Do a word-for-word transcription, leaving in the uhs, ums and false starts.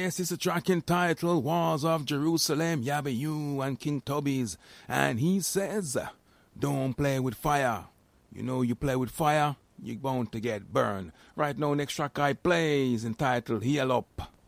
Yes, it's a track entitled Walls of Jerusalem, Yabba You and King Tubby's. And he says, don't play with fire. You know, you play with fire, you're bound to get burned. Right now, next track I play is entitled Heal Up.